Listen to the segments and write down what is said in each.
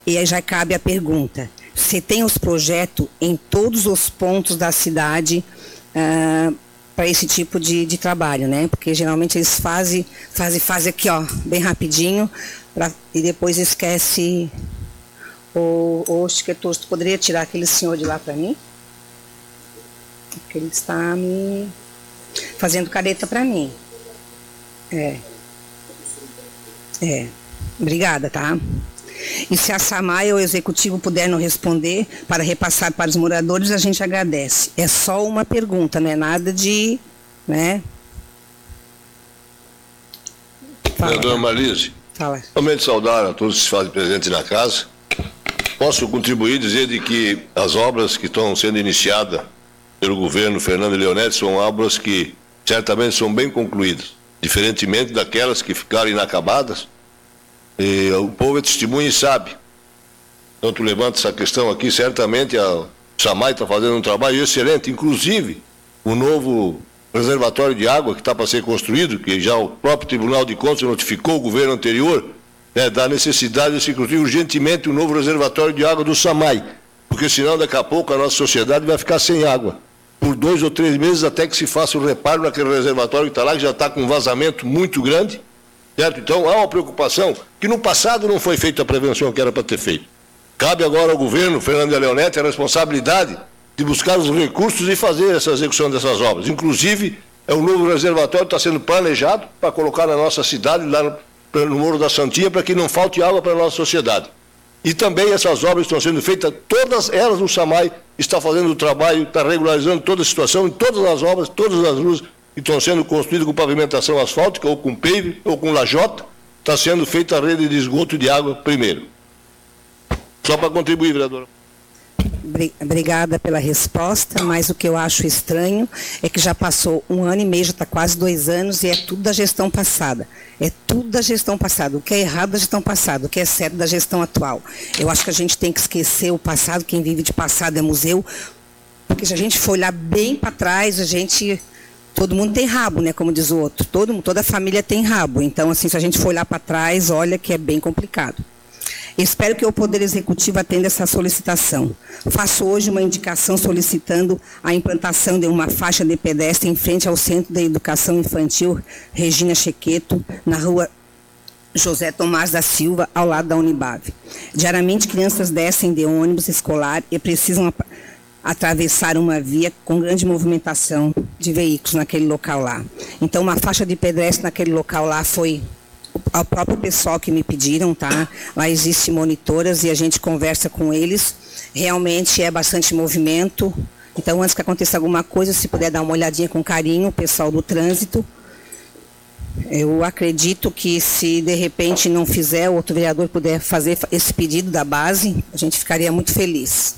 E aí já cabe a pergunta, você tem os projetos em todos os pontos da cidade para esse tipo de trabalho, né? Porque geralmente eles fazem aqui, ó, bem rapidinho, e depois esquece o escritor. Tu poderia tirar aquele senhor de lá para mim? Porque ele está me fazendo careta para mim. Obrigada, tá? E se a SAMAI ou o executivo puder não responder para repassar para os moradores, a gente agradece. É só uma pergunta, não é nada de... né? Vereadora Marlise, fala. Realmente saudar a todos que se fazem presentes na casa. Posso contribuir e dizer de que as obras que estão sendo iniciadas pelo governo Fernando Leonetti são obras que certamente são bem concluídas, diferentemente daquelas que ficaram inacabadas. E o povo é testemunha e sabe. Então, tu levanta essa questão aqui, certamente a SAMAI está fazendo um trabalho excelente, inclusive o novo reservatório de água que está para ser construído, que já o próprio Tribunal de Contas notificou o governo anterior, da necessidade de se construir urgentemente um novo reservatório de água do SAMAI, porque senão daqui a pouco a nossa sociedade vai ficar sem água, por 2 ou 3 meses até que se faça o reparo naquele reservatório que está lá, que já está com um vazamento muito grande. Certo? Então, há uma preocupação que no passado não foi feita a prevenção que era para ter feito. Cabe agora ao governo, Fernando Leonetti, a responsabilidade de buscar os recursos e fazer essa execução dessas obras. Inclusive, um novo reservatório está sendo planejado para colocar na nossa cidade, lá no Morro da Santinha, para que não falte água para a nossa sociedade. E também essas obras estão sendo feitas, todas elas o SAMAI está fazendo o trabalho, está regularizando toda a situação, em todas as obras, todas as ruas que estão sendo construídas com pavimentação asfáltica, ou com pave, ou com lajota, está sendo feita a rede de esgoto de água primeiro. Só para contribuir, vereadora. Obrigada pela resposta, mas o que eu acho estranho é que já passou 1 ano e meio, já está quase 2 anos, e é tudo da gestão passada. É tudo da gestão passada. O que é errado da gestão passada, o que é certo da gestão atual. Eu acho que a gente tem que esquecer o passado, quem vive de passado é museu, porque se a gente for olhar bem para trás, todo mundo tem rabo, né, como diz o outro. Toda a família tem rabo. Então, assim, se a gente for olhar para trás, olha que é bem complicado. Espero que o Poder Executivo atenda essa solicitação. Faço hoje uma indicação solicitando a implantação de uma faixa de pedestre em frente ao Centro de Educação Infantil Regina Chequeto, na rua José Tomás da Silva, ao lado da Unibave. Diariamente, crianças descem de ônibus escolar e precisam atravessar uma via com grande movimentação de veículos naquele local lá. Então, uma faixa de pedestre naquele local lá foi ao próprio pessoal que me pediram, tá? Lá existe monitoras e a gente conversa com eles. Realmente é bastante movimento. Então, antes que aconteça alguma coisa, se puder dar uma olhadinha com carinho, o pessoal do trânsito. Eu acredito que se de repente não fizer, o outro vereador puder fazer esse pedido da base, a gente ficaria muito feliz.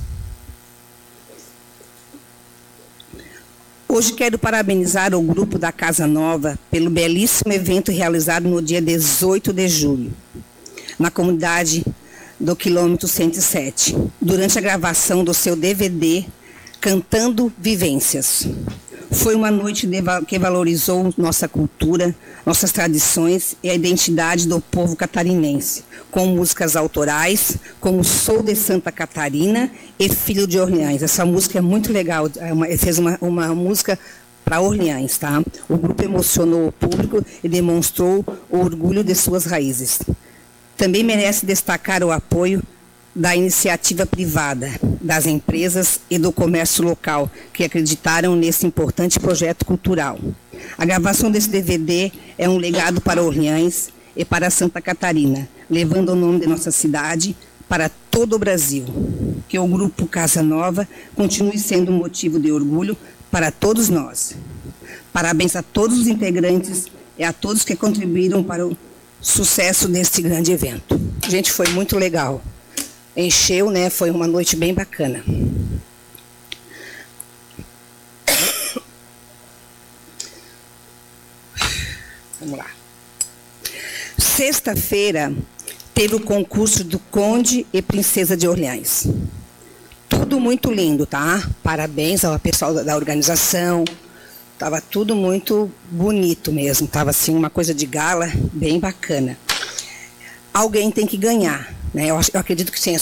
Hoje quero parabenizar o grupo da Casa Nova pelo belíssimo evento realizado no dia 18 de julho, na comunidade do quilômetro 107, durante a gravação do seu DVD Cantando Vivências. Foi uma noite que valorizou nossa cultura, nossas tradições e a identidade do povo catarinense, com músicas autorais, como Sou de Santa Catarina e Filho de Orleans. Essa música é muito legal, fez uma música para Orleans, tá? O grupo emocionou o público e demonstrou o orgulho de suas raízes. Também merece destacar o apoio da iniciativa privada, das empresas e do comércio local, que acreditaram nesse importante projeto cultural. A gravação desse DVD é um legado para Orleans e para Santa Catarina, levando o nome de nossa cidade para todo o Brasil. Que o Grupo Casa Nova continue sendo um motivo de orgulho para todos nós. Parabéns a todos os integrantes e a todos que contribuíram para o sucesso deste grande evento. Gente, foi muito legal. Encheu, né? Foi uma noite bem bacana. Vamos lá. Sexta-feira teve o concurso do Conde e Princesa de Orleans. Tudo muito lindo, tá? Parabéns ao pessoal da organização. Estava tudo muito bonito mesmo. Estava assim uma coisa de gala bem bacana. Alguém tem que ganhar. né? Eu acredito que sim.